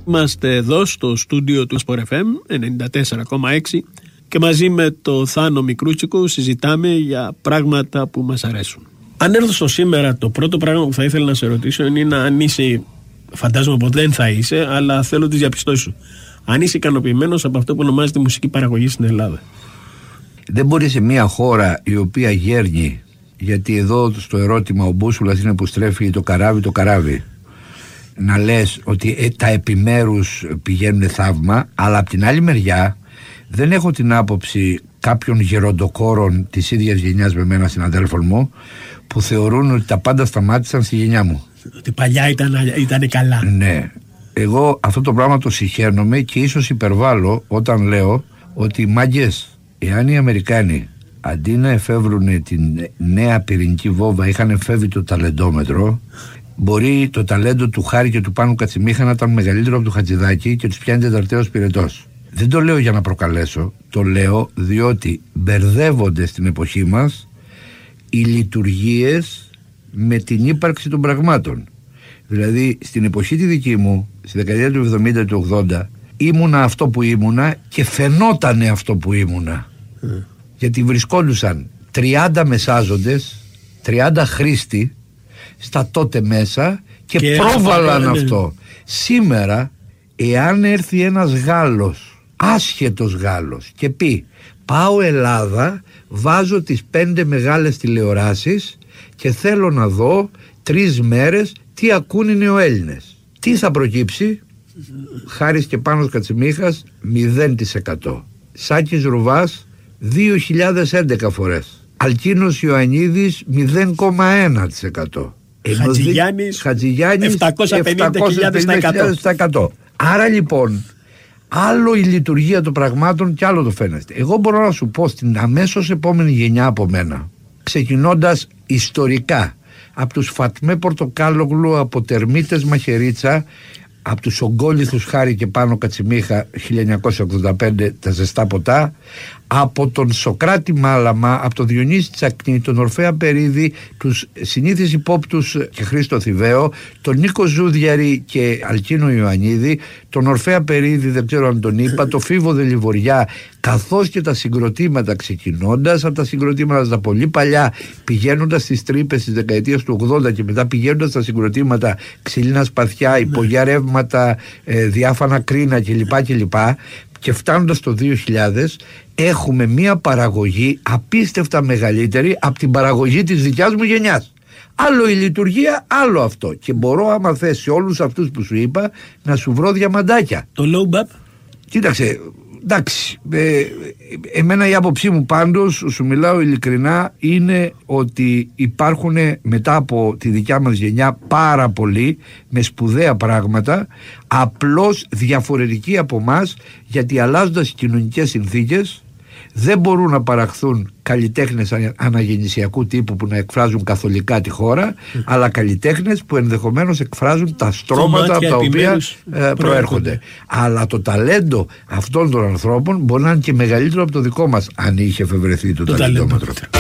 Είμαστε εδώ στο στούντιο του Sport FM 94,6 και μαζί με το Θάνο Μικρούτσικο συζητάμε για πράγματα που μας αρέσουν. Αν έρθω στο σήμερα, το πρώτο πράγμα που θα ήθελα να σε ρωτήσω είναι αν είσαι, φαντάζομαι ποτέ δεν θα είσαι, αλλά θέλω τις διαπιστώσεις σου. Αν είσαι ικανοποιημένος από αυτό που ονομάζεται μουσική παραγωγή στην Ελλάδα. Δεν μπορεί σε μια χώρα η οποία γέρνει, γιατί εδώ στο ερώτημα ο μπούσουλας είναι που στρέφει το καράβι, να λες ότι τα επιμέρους πηγαίνουν θαύμα, αλλά από την άλλη μεριά δεν έχω την άποψη κάποιων γεροντοκόρων της ίδιας γενιάς με μένα, συναδέλφων μου, που θεωρούν ότι τα πάντα σταμάτησαν στη γενιά μου. Ότι παλιά ήταν καλά. Ναι. Εγώ αυτό το πράγμα το συχαίνομαι και ίσως υπερβάλλω όταν λέω ότι μάγκες, εάν οι Αμερικάνοι αντί να εφεύρουν την νέα πυρηνική βόμβα είχαν εφεύρει το ταλεντόμετρο, μπορεί το ταλέντο του Χάρη και του Πάνου Κατσιμίχα να ήταν μεγαλύτερο από του Χατζηδάκη και τους πιάνει τεταρταίος πυρετός. Δεν το λέω για να προκαλέσω, το λέω διότι μπερδεύονται στην εποχή μας οι λειτουργίες με την ύπαρξη των πραγμάτων. Δηλαδή στην εποχή τη δική μου, στη δεκαετία του 70 του 80, ήμουνα αυτό που ήμουνα και φαινότανε αυτό που ήμουνα. Γιατί βρισκόντουσαν 30 μεσάζοντες, 30 χρήστοι στα τότε μέσα και πρόβαλαν αυτό. Σήμερα, εάν έρθει ένας Γάλλος, άσχετος Γάλλος, και πει πάω Ελλάδα, βάζω τις 5 μεγάλες τηλεοράσεις και θέλω να δω 3 μέρες τι ακούνε οι νεοέλληνες, τι θα προκύψει? Χάρης και Πάνος Κατσιμίχας 0%, Σάκης Ρουβάς 2011 φορές, Αλκίνος Ιωαννίδης 0,1%, Χατζηγιάννης 750.000%. Άρα λοιπόν άλλο η λειτουργία των πραγμάτων και άλλο το φαίνεται. Εγώ μπορώ να σου πω στην αμέσως επόμενη γενιά από μένα, ξεκινώντας ιστορικά από τους Φατμέ Πορτοκάλογλου, από Τερμίτες Μαχαιρίτσα, από τους Ογκόληθους Χάρη και Πάνο Κατσιμίχα 1985 τα ζεστά ποτά, από τον Σοκράτη Μάλαμα, από τον Διονύση Τσακνή, τον Ορφέα Περίδη, τους συνήθεις υπόπτους και Χρήστο Θηβαίο, τον Νίκο Ζούδιαρη και Αλκίνο Ιωαννίδη, τον Ορφέα Περίδη, δεν ξέρω αν τον είπα, το Φίβο Δελιβοριά, καθώς και τα συγκροτήματα, ξεκινώντας από τα συγκροτήματα τα πολύ παλιά, πηγαίνοντας στις τρύπες της δεκαετίας του 80 και μετά πηγαίνοντας στα συγκροτήματα Ξυλίνα Σπαθιά, Υπογιά Ρεύματα, Διάφανα Κρίνα κλπ. Και φτάνοντας το 2000 έχουμε μια παραγωγή απίστευτα μεγαλύτερη από την παραγωγή της δικιάς μου γενιάς. Άλλο η λειτουργία, άλλο αυτό. Και μπορώ, άμα θες, σε όλους αυτούς που σου είπα, να σου βρω διαμαντάκια. Το low bap. Κοίταξε, εντάξει, εμένα η άποψή μου πάντως, σου μιλάω ειλικρινά, είναι ότι υπάρχουν μετά από τη δικιά μας γενιά πάρα πολλοί με σπουδαία πράγματα, απλώς διαφορετικοί από μας, γιατί αλλάζοντας οι κοινωνικές συνθήκες δεν μπορούν να παραχθούν καλλιτέχνες αναγεννησιακού τύπου που να εκφράζουν καθολικά τη χώρα, αλλά καλλιτέχνες που ενδεχομένως εκφράζουν τα στρώματα από τα οποία προέρχονται. Αλλά το ταλέντο αυτών των ανθρώπων μπορεί να είναι και μεγαλύτερο από το δικό μας, αν είχε εφευρεθεί το ταλέντοματρο.